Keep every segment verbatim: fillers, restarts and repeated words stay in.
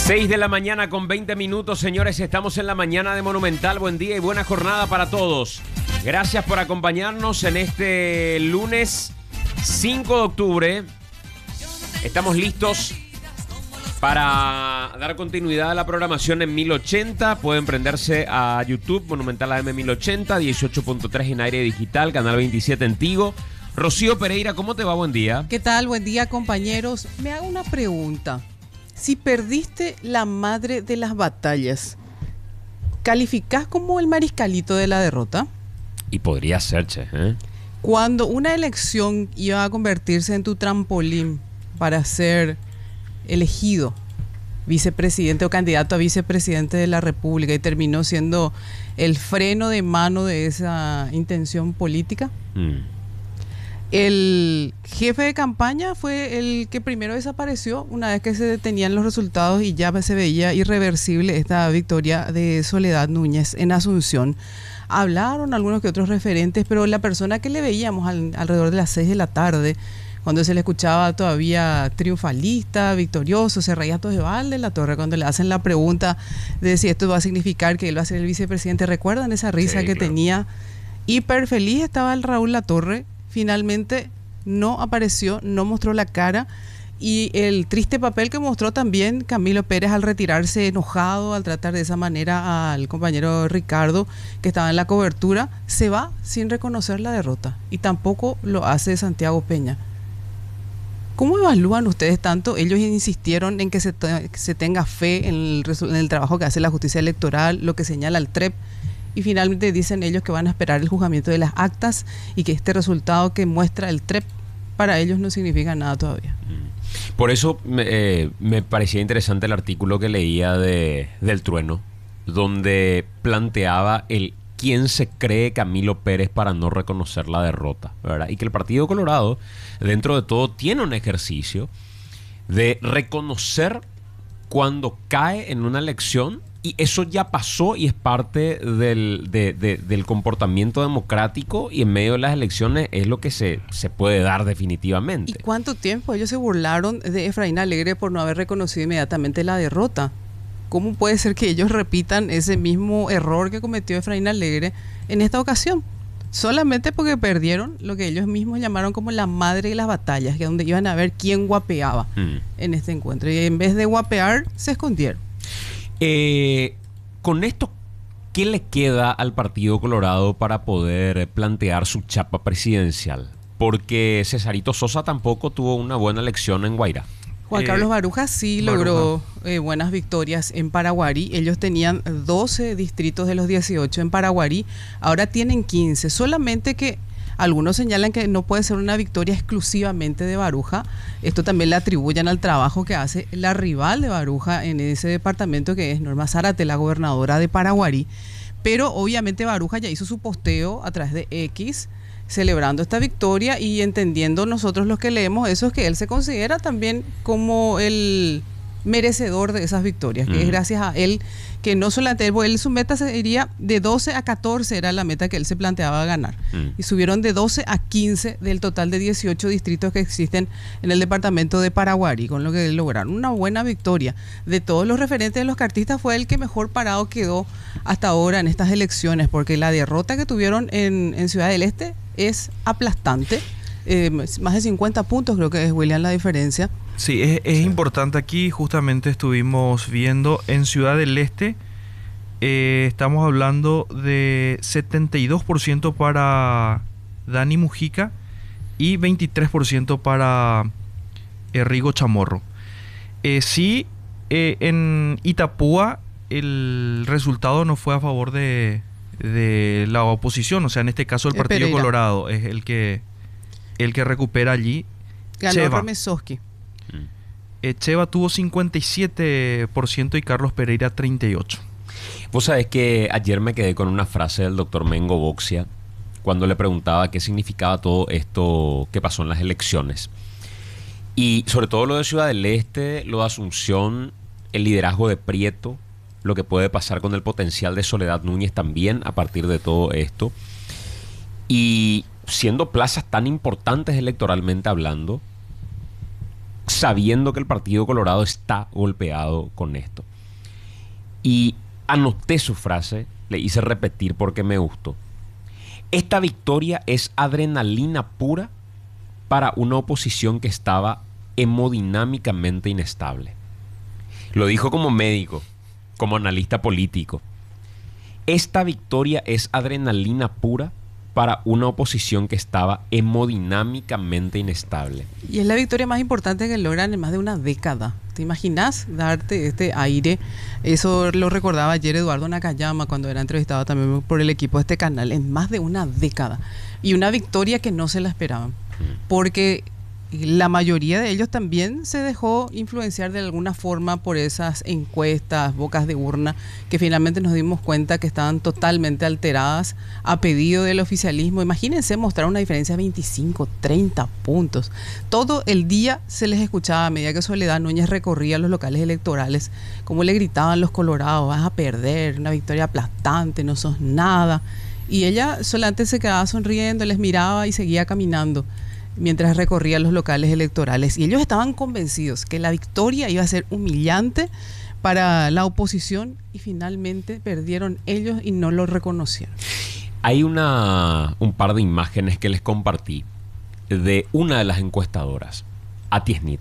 seis de la mañana con veinte minutos, señores. Estamos en la mañana de Monumental. Buen día y buena jornada para todos. Gracias por acompañarnos en este lunes cinco de octubre. Estamos listos para dar continuidad a la programación en mil ochenta. Pueden prenderse a YouTube, Monumental A M mil ochenta, dieciocho punto tres en aire digital, canal veintisiete en Tigo. Rocío Pereira, ¿cómo te va? Buen día. ¿Qué tal? Buen día, compañeros. Me hago una pregunta. Si perdiste la madre de las batallas, ¿calificás como el mariscalito de la derrota? Y podría ser, che, ¿eh? Cuando una elección iba a convertirse en tu trampolín para ser elegido vicepresidente o candidato a vicepresidente de la República y terminó siendo el freno de mano de esa intención política, mm. El jefe de campaña fue el que primero desapareció una vez que se detenían los resultados y ya se veía irreversible esta victoria de Soledad Núñez en Asunción. Hablaron algunos que otros referentes, pero la persona que le veíamos al, alrededor de las seis de la tarde, cuando se le escuchaba todavía triunfalista, victorioso, se reía Tojeval de la Torre cuando le hacen la pregunta de si esto va a significar que él va a ser el vicepresidente. ¿Recuerdan esa risa sí, que claro. tenía? Hiper feliz estaba el Raúl Latorre. Finalmente no apareció, no mostró la cara, y el triste papel que mostró también Camilo Pérez al retirarse enojado, al tratar de esa manera al compañero Ricardo que estaba en la cobertura, se va sin reconocer la derrota, y tampoco lo hace Santiago Peña. ¿Cómo evalúan ustedes tanto? Ellos insistieron en que se, que se tenga fe en el, en el trabajo que hace la justicia electoral, lo que señala el T R E P, y finalmente dicen ellos que van a esperar el juzgamiento de las actas y que este resultado que muestra el T R E P para ellos no significa nada todavía. Por eso me, eh, me parecía interesante el artículo que leía de, del Trueno, donde planteaba el quién se cree Camilo Pérez para no reconocer la derrota, ¿verdad? Y que el Partido Colorado, dentro de todo, tiene un ejercicio de reconocer cuando cae en una elección. Y eso ya pasó y es parte del, de, de, del comportamiento democrático, y en medio de las elecciones es lo que se, se puede dar definitivamente. ¿Y cuánto tiempo ellos se burlaron de Efraín Alegre por no haber reconocido inmediatamente la derrota? ¿Cómo puede ser que ellos repitan ese mismo error que cometió Efraín Alegre en esta ocasión? Solamente porque perdieron lo que ellos mismos llamaron como la madre de las batallas, que es donde iban a ver quién guapeaba mm. en este encuentro. Y en vez de guapear, se escondieron. Eh, con esto, ¿qué le queda al Partido Colorado para poder plantear su chapa presidencial? Porque Cesarito Sosa tampoco tuvo una buena elección en Guairá. Juan eh, Carlos Baruja sí Baruja. logró eh, buenas victorias en Paraguarí. Ellos tenían doce distritos de los dieciocho en Paraguarí, ahora tienen quince. Solamente que algunos señalan que no puede ser una victoria exclusivamente de Baruja. Esto también le atribuyen al trabajo que hace la rival de Baruja en ese departamento, que es Norma Zárate, la gobernadora de Paraguarí. Pero obviamente Baruja ya hizo su posteo a través de X, celebrando esta victoria y entendiendo nosotros los que leemos eso, es que él se considera también como el merecedor de esas victorias, que mm. es gracias a él que no solamente él, su meta sería de doce a catorce, era la meta que él se planteaba ganar, mm. y subieron de doce a quince del total de dieciocho distritos que existen en el departamento de Paraguarí, con lo que lograron una buena victoria. De todos los referentes de los cartistas fue el que mejor parado quedó hasta ahora en estas elecciones, porque la derrota que tuvieron en, en Ciudad del Este es aplastante. Eh, más de cincuenta puntos creo que es, William, la diferencia. Sí, es, es sí. importante aquí. Justamente estuvimos viendo en Ciudad del Este, eh, estamos hablando de setenta y dos por ciento para Dani Mujica y veintitrés por ciento para eh, Rigo Chamorro. Eh, sí, eh, en Itapúa el resultado no fue a favor de, de la oposición, o sea, en este caso el eh, Partido Pereira. Colorado es el que el que recupera allí. Ganó Romesoski. Eh, Cheva tuvo cincuenta y siete por ciento y Carlos Pereira treinta y ocho por ciento. Vos sabés que ayer me quedé con una frase del doctor Mengo Boxia cuando le preguntaba qué significaba todo esto que pasó en las elecciones. Y sobre todo lo de Ciudad del Este, lo de Asunción, el liderazgo de Prieto, lo que puede pasar con el potencial de Soledad Núñez también a partir de todo esto. Y siendo plazas tan importantes electoralmente hablando, sabiendo que el Partido Colorado está golpeado con esto. Y anoté su frase, le hice repetir porque me gustó. Esta victoria es adrenalina pura para una oposición que estaba hemodinámicamente inestable. Lo dijo como médico, como analista político. Esta victoria es adrenalina pura para una oposición que estaba hemodinámicamente inestable. Y es la victoria más importante que logran en más de una década. ¿Te imaginas darte este aire? Eso lo recordaba ayer Eduardo Nakayama cuando era entrevistado también por el equipo de este canal, en más de una década. Y una victoria que no se la esperaban. Porque la mayoría de ellos también se dejó influenciar de alguna forma por esas encuestas, bocas de urna, que finalmente nos dimos cuenta que estaban totalmente alteradas a pedido del oficialismo. Imagínense mostrar una diferencia de veinticinco, treinta puntos. Todo el día se les escuchaba a medida que Soledad Núñez recorría los locales electorales, como le gritaban los colorados: vas a perder, una victoria aplastante, no sos nada. Y ella solamente se quedaba sonriendo, les miraba y seguía caminando mientras recorría los locales electorales. Y ellos estaban convencidos que la victoria iba a ser humillante para la oposición y finalmente perdieron ellos y no lo reconocieron. Hay una, un par de imágenes que les compartí de una de las encuestadoras, Ati Smith.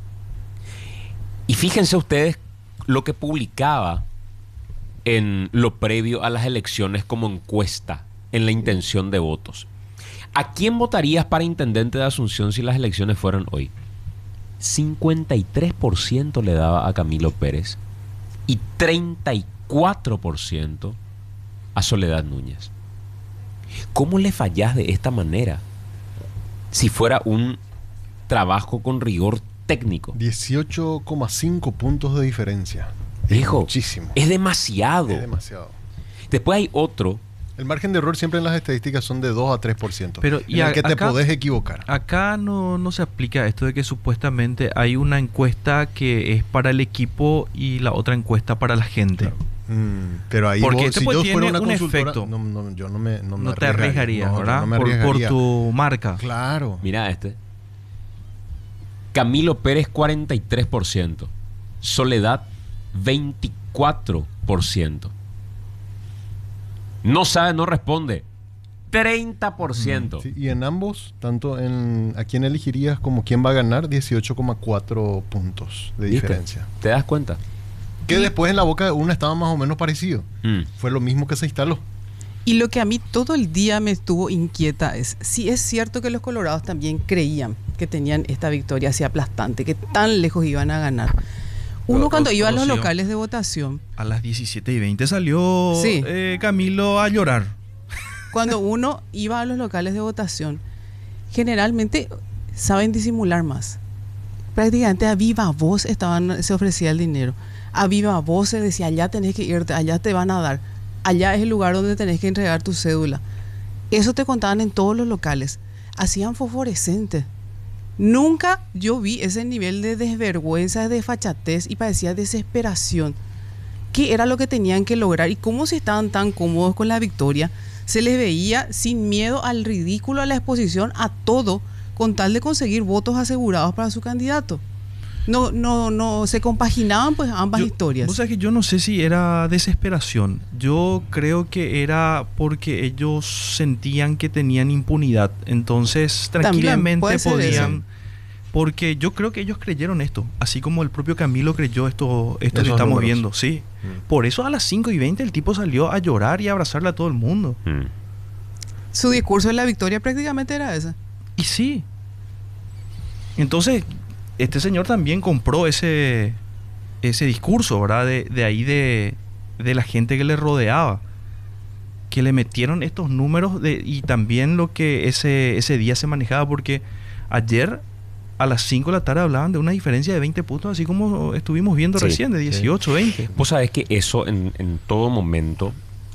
Y fíjense ustedes lo que publicaba en lo previo a las elecciones como encuesta en la intención de votos. ¿A quién votarías para intendente de Asunción si las elecciones fueran hoy? cincuenta y tres por ciento le daba a Camilo Pérez y treinta y cuatro por ciento a Soledad Núñez. ¿Cómo le fallás de esta manera? Si fuera un trabajo con rigor técnico. dieciocho coma cinco puntos de diferencia. Es Hijo, muchísimo. Es demasiado. Es demasiado. Después hay otro. El margen de error siempre en las estadísticas son de dos a tres por ciento. Pero, en y el a, que te acá, podés equivocar. Acá no, no se aplica esto de que supuestamente hay una encuesta que es para el equipo y la otra encuesta para la gente. Claro. Mm, pero ahí Porque vos, este si pues yo tiene fuera una un consultora, efecto. no, no, yo no me no, me No te arriesgarías, no, ¿verdad? no me por, por arriesgaría. tu marca. Claro. Mira este. Camilo Pérez cuarenta y tres por ciento. Soledad veinticuatro por ciento. No sabe, no responde. treinta por ciento. Sí, y en ambos, tanto en a quién elegirías como quién va a ganar, dieciocho coma cuatro puntos de ¿Viste? diferencia. ¿Te das cuenta? Que después en la boca de una estaba más o menos parecido. Mm. Fue lo mismo que se instaló. Y lo que a mí todo el día me estuvo inquieta es si es cierto que los colorados también creían que tenían esta victoria así aplastante, que tan lejos iban a ganar. Uno Pero, cuando iba a los Rocío, locales de votación, A las diecisiete y veinte salió Sí. eh, Camilo a llorar. cuando uno iba a los locales de votación, generalmente saben disimular más. Prácticamente a viva voz estaban, se ofrecía el dinero. A viva voz se decía: allá tenés que irte, allá te van a dar. Allá es el lugar donde tenés que entregar tu cédula. Eso te contaban en todos los locales. Hacían fosforescentes. Nunca yo vi ese nivel de desvergüenza, de desfachatez y parecía desesperación. ¿Qué era lo que tenían que lograr? Y cómo si estaban tan cómodos con la victoria, se les veía sin miedo al ridículo, a la exposición, a todo, con tal de conseguir votos asegurados para su candidato. No, no, no, se compaginaban pues ambas Yo- historias. Vos sabés que yo no sé si era desesperación. Yo creo que era porque ellos sentían que tenían impunidad. Entonces, También tranquilamente puede ser podían. eso. Porque yo creo que ellos creyeron esto. Así como el propio Camilo creyó esto, esto que Esos estamos números. viendo. Sí. Mm. Por eso a las cinco y veinte el tipo salió a llorar y a abrazarle a todo el mundo. Mm. Su discurso de la victoria prácticamente era ese. Y sí. Entonces, este señor también compró ese, ese discurso, ¿verdad? De, de ahí de, de la gente que le rodeaba. Que le metieron estos números de, y también lo que ese, ese día se manejaba, porque ayer a las cinco de la tarde hablaban de una diferencia de veinte puntos, así como estuvimos viendo Sí, recién, de dieciocho, veinte. Vos sabés que eso en, en todo momento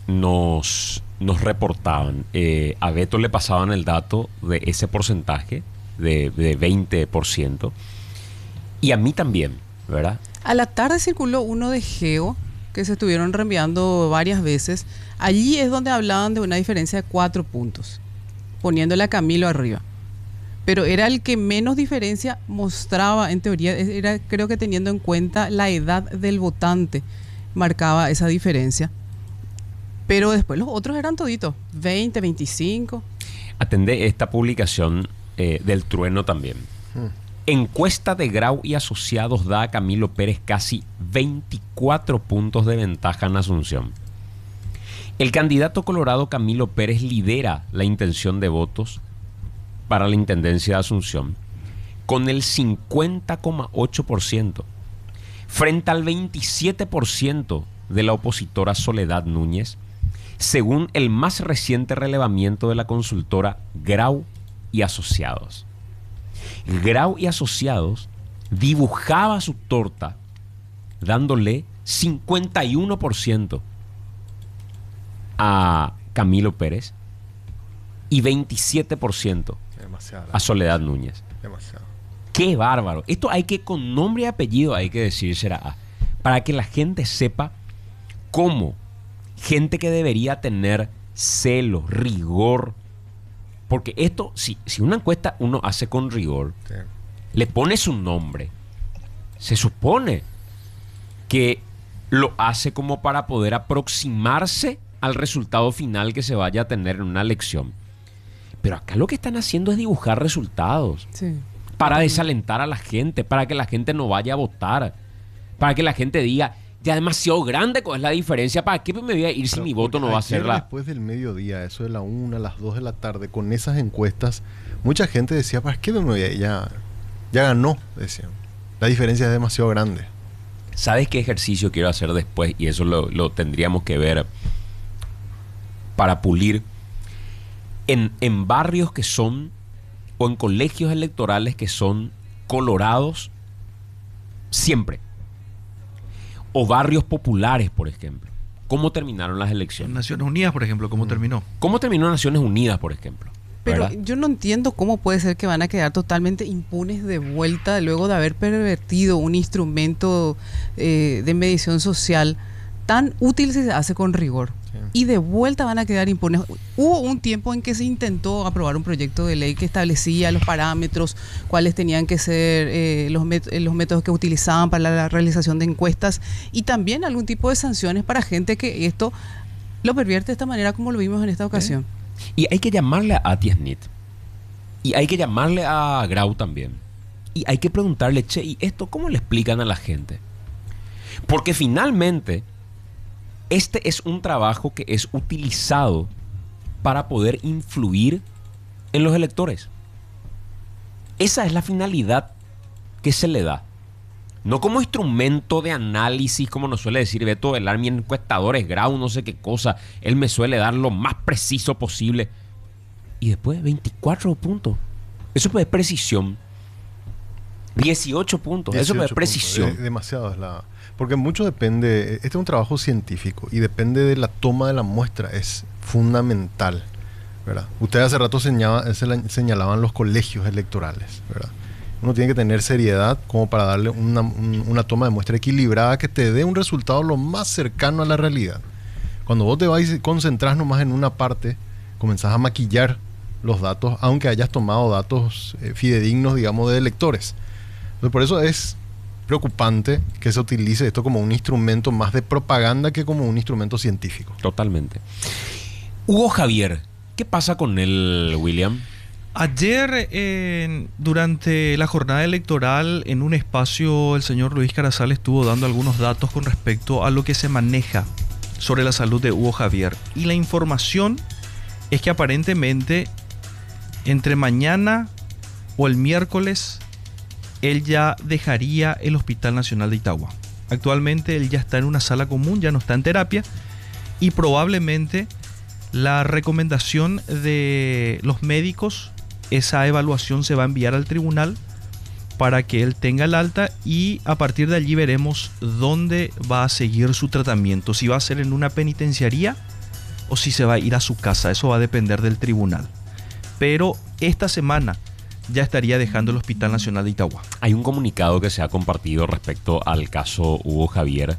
nos, nos reportaban. Eh, a Beto le pasaban el dato de ese porcentaje de, de veinte por ciento. Y a mí también, ¿verdad? A la tarde circuló uno de Geo, que se estuvieron reenviando varias veces. Allí es donde hablaban de una diferencia de cuatro puntos, poniéndole a Camilo arriba. pero era el que menos diferencia mostraba, en teoría, era creo que teniendo en cuenta la edad del votante, marcaba esa diferencia. Pero después los otros eran toditos, veinte, veinticinco. Atendé esta publicación eh, del Trueno también. Hmm. Encuesta de Grau y Asociados da a Camilo Pérez casi veinticuatro puntos de ventaja en Asunción. El candidato colorado Camilo Pérez lidera la intención de votos para la Intendencia de Asunción con el cincuenta coma ocho por ciento frente al veintisiete por ciento de la opositora Soledad Núñez, según el más reciente relevamiento de la consultora Grau y Asociados. Grau y Asociados dibujaba su torta dándole cincuenta y uno por ciento a Camilo Pérez y veintisiete por ciento Demasiado. a Soledad Núñez. Demasiado. ¡Qué bárbaro! Esto hay que, con nombre y apellido, hay que decírsela para que la gente sepa cómo gente que debería tener celo, rigor, porque esto, si, si una encuesta uno hace con rigor, Sí. le pone su nombre, se supone que lo hace como para poder aproximarse al resultado final que se vaya a tener en una elección. Pero acá lo que están haciendo es dibujar resultados Sí. para desalentar a la gente, para que la gente no vaya a votar, para que la gente diga, ya es demasiado grande, ¿cuál es la diferencia? ¿Para qué me voy a ir si Pero mi voto no porque va a ser ayer la...? Después del mediodía, eso de la una, a las dos de la tarde, con esas encuestas, mucha gente decía, ¿para qué me voy a ir? Ya, ya ganó, decían. La diferencia es demasiado grande. ¿Sabes qué ejercicio quiero hacer después? Y eso lo, lo tendríamos que ver para pulir. En, en barrios que son, o en colegios electorales que son colorados siempre. O barrios populares, por ejemplo. ¿Cómo terminaron las En elecciones? Naciones Unidas, por ejemplo, ¿cómo terminó? ¿Cómo terminó Naciones Unidas, por ejemplo? Pero ¿Verdad? yo no entiendo cómo puede ser que van a quedar totalmente impunes de vuelta luego de haber pervertido un instrumento eh, de medición social tan útil si se hace con rigor. Sí. Y de vuelta van a quedar impunes. Hubo un tiempo en que se intentó aprobar un proyecto de ley que establecía los parámetros, cuáles tenían que ser eh, los, met- los métodos que utilizaban para la realización de encuestas y también algún tipo de sanciones para gente que esto lo pervierte de esta manera como lo vimos en esta ocasión. Y hay que llamarle a Ati Snit. Y hay que llamarle a Grau también. Y hay que preguntarle, che, ¿y esto cómo le explican a la gente? Porque finalmente, este es un trabajo que es utilizado para poder influir en los electores. Esa es la finalidad que se le da. No como instrumento de análisis, como nos suele decir Beto Velar, mi encuestador es Grau, no sé qué cosa. Él me suele dar lo más preciso posible. Y después veinticuatro puntos. Eso es precisión. dieciocho puntos. Eso es dieciocho precisión. puntos. Es demasiado es la... Porque mucho depende... Este es un trabajo científico y depende de la toma de la muestra. Es fundamental, ¿verdad? Ustedes hace rato señala- señalaban los colegios electorales, ¿verdad? Uno tiene que tener seriedad como para darle una, un- una toma de muestra equilibrada que te dé un resultado lo más cercano a la realidad. Cuando vos te vas y concentrás nomás en una parte, comenzás a maquillar los datos, aunque hayas tomado datos eh, fidedignos, digamos, de electores. Entonces, por eso es preocupante que se utilice esto como un instrumento más de propaganda que como un instrumento científico. Totalmente. Hugo Javier, ¿qué pasa con él, William? Ayer, eh, durante la jornada electoral, en un espacio, el señor Luis Carazal estuvo dando algunos datos con respecto a lo que se maneja sobre la salud de Hugo Javier. Y la información es que aparentemente entre mañana o el miércoles él ya dejaría el Hospital Nacional de Itagua. Actualmente él ya está en una sala común, ya no está en terapia y probablemente la recomendación de los médicos, esa evaluación se va a enviar al tribunal para que él tenga el alta y a partir de allí veremos dónde va a seguir su tratamiento, si va a ser en una penitenciaría o si se va a ir a su casa, eso va a depender del tribunal. Pero esta semana ya estaría dejando el Hospital Nacional de Itagua. Hay un comunicado que se ha compartido respecto al caso Hugo Javier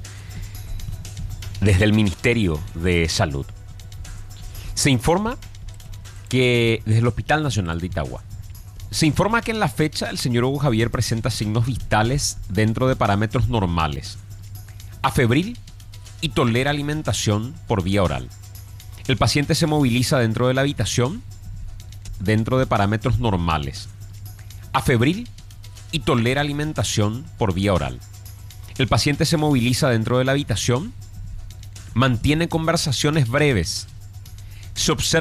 desde el Ministerio de Salud. Se informa que desde el Hospital Nacional de Itagua Se informa que en la fecha el señor Hugo Javier presenta signos vitales dentro de parámetros normales. Afebril y tolera alimentación por vía oral. El paciente se moviliza dentro de la habitación dentro de parámetros normales. Afebril y tolera alimentación por vía oral. El paciente se moviliza dentro de la habitación, mantiene conversaciones breves, se observa